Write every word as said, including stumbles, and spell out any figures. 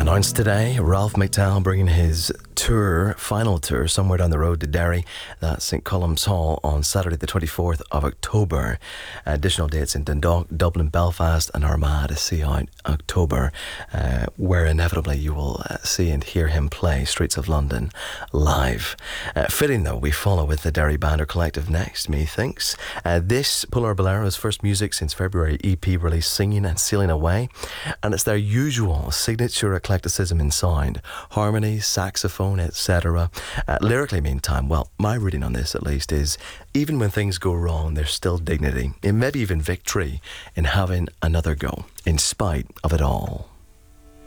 Announced today, Ralph McTell bringing his tour, final tour, somewhere down the road to Derry. That's St Columb's Hall on Saturday the twenty-fourth of October. Additional dates in Dundalk, Dublin, Belfast and Armagh to see out October, uh, where inevitably you will uh, see and hear him play Streets of London live. Uh, fitting though, we follow with the Derry Bander Collective next, methinks. Uh, this, Polar Bolero's first music since February E P release, Singing and Sealing Away, and it's their usual signature eclecticism in sound, harmony, saxophone, et cetera. Uh, lyrically, meantime, well, my reading on this at least is, even when things go wrong, there's still dignity, and maybe even victory, in having another go, in spite of it all.